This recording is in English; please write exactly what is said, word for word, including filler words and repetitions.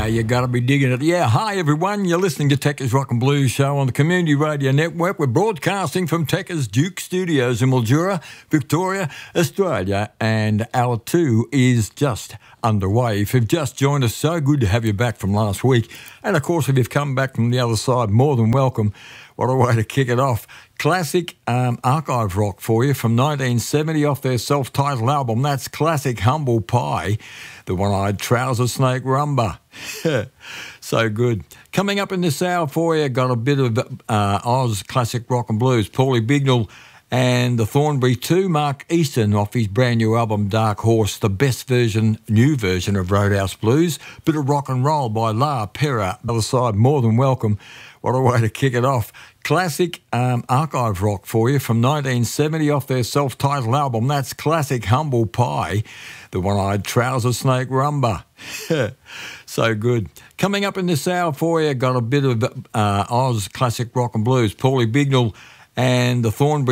Yeah, you got to be digging it. Yeah, hi everyone. You're listening to Techers Rock and Blues Show on the Community Radio Network. We're broadcasting from Techers Duke Studios in Mildura, Victoria, Australia, and hour two is just underway. If you've just joined us, so good to have you back from last week. And of course, if you've come back from the other side, more than welcome. What a way to kick it off. Classic um, archive rock for you from nineteen seventy off their self-titled album. That's classic Humble Pie, the one-eyed trouser snake rumba. So good. Coming up in this hour for you, got a bit of uh, Oz classic rock and blues. Paulie Bignell and the Thornbury two, Mark Easton off his brand new album Dark Horse, the best version, new version of Roadhouse Blues. Bit of rock and roll by La Pera. Other side, more than welcome. What a way to kick it off. Classic um, archive rock for you from nineteen seventy off their self-titled album. That's classic Humble Pie, the one-eyed trouser snake rumba. So good. Coming up in this hour for you, got a bit of uh, Oz classic rock and blues. Paulie Bignell and the Thornbury